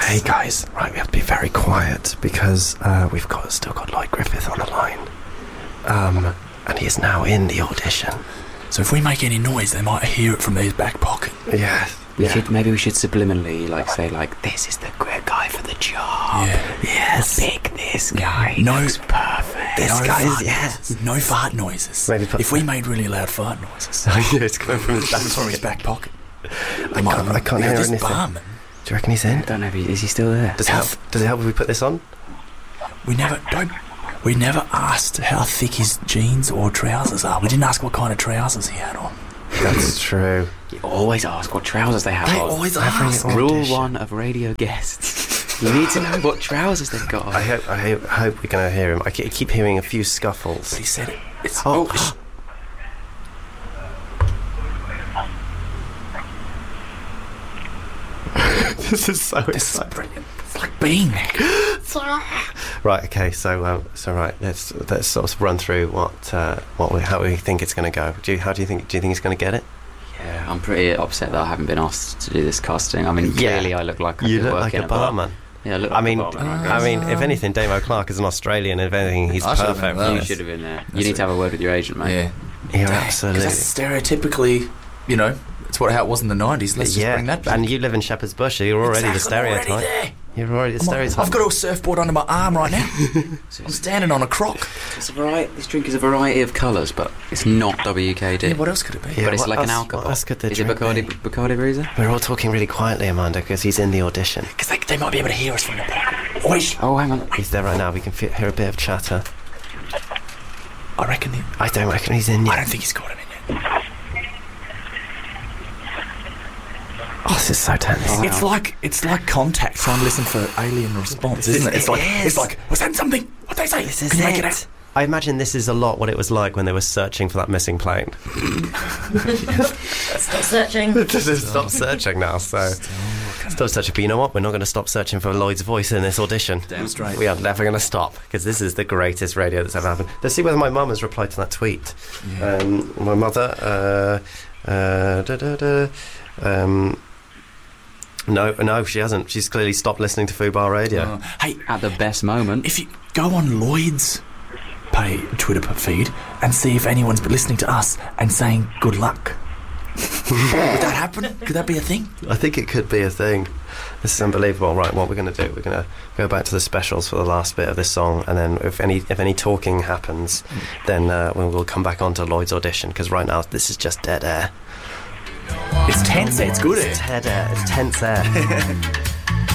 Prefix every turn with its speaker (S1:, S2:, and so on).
S1: Hey guys, right, we have to be very quiet because we've still got Lloyd Griffith on the line. And he is now in the audition.
S2: So if we make any noise, they might hear it from his back pocket.
S1: Yeah.
S3: Maybe we should subliminally say this is the great guy for the job.
S2: Yeah.
S1: Yes.
S3: Pick this guy.
S2: No.
S3: Looks perfect.
S1: This guy is, yes.
S2: No fart noises.
S1: Maybe
S2: if we made really loud fart noises.
S1: Oh, yeah, it's coming from his back
S2: from his back pocket.
S1: I can't hear
S2: this
S1: anything.
S2: barman.
S1: Do you reckon he's in?
S3: I don't know is he still there?
S1: Does it help if we put this on?
S2: We never asked how thick his jeans or trousers are. We didn't ask what kind of trousers he had on.
S1: That's true.
S3: You always ask what trousers they have on.
S2: They always ask.
S3: Rule 1 of radio guests. You need to know what trousers they've got on.
S1: I hope we're going to hear him. I keep hearing a few scuffles.
S2: But he said it. It's,
S1: This is so
S2: This is brilliant. It's like being there.
S1: Right. Okay. So right. Let's sort of run through how we think it's going to go. Do you think he's going to get it?
S3: Yeah, I'm pretty upset that I haven't been asked to do this casting. I mean, clearly I look like
S1: you look like a barman.
S3: Yeah, I look like a barman.
S1: I mean, if anything, Damo Clark is an Australian. If anything, he's perfect.
S3: You should have been there. You need to have a word with your agent, mate.
S1: Yeah, you're absolutely.
S2: Because that's stereotypically, it's how it was in the 90s. Let's just bring that back.
S1: And you live in Shepherd's Bush, so you're already the stereotype. You're already the stereotype.
S2: I've got a surfboard under my arm right now. I'm standing on a croc.
S3: It's a variety. This drink is a variety of colours, but it's not WKD.
S2: Yeah, what else could it be?
S1: Yeah,
S3: but it's like an alcohol.
S1: What else could the
S3: Is it
S1: drink
S3: Bacardi Breezer?
S1: We're all talking really quietly, Amanda, because he's in the audition.
S2: Because they might be able to hear us from the pocket.
S3: Oh, hang on.
S1: He's there right now. We can hear a bit of chatter.
S2: I reckon
S1: I don't reckon he's in yet.
S2: I don't think he's got him in yet.
S1: Oh, this is so tense.
S2: Oh, it's like Contact trying to listen for alien response, isn't it? It's like was that something? What'd they say?
S1: This is
S2: Can you
S1: it.
S2: make it out?
S1: I imagine this is a lot what it was like when they were searching for that missing plane.
S4: Stop searching.
S1: Stop searching now. So stop searching. But you know what? We're not going to stop searching for Lloyd's voice in this audition.
S2: Damn straight.
S1: We are never going to stop because this is the greatest radio that's ever happened. Let's see whether my mum has replied to that tweet.
S2: Yeah.
S1: My mother. No, she hasn't. She's clearly stopped listening to Fubar Radio.
S3: Hey, at the best moment.
S2: If you go on Lloyd's Twitter feed and see if anyone's been listening to us and saying good luck. Would that happen? Could that be a thing?
S1: I think it could be a thing. This is unbelievable. Right, what we're going to do, we're going to go back to the specials for the last bit of this song, and then if any talking happens, then we'll come back onto Lloyd's audition, because right now this is just dead air.
S2: It's tense. It's good air.
S1: It's dead air. It's tense air.